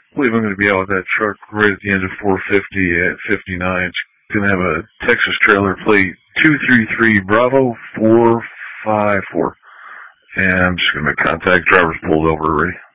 I believe I'm going to be out with that truck right at the end of 450 at 59. It's going to have a Texas trailer plate 233 Bravo 454. And I'm just going to make contact. Driver's pulled over already.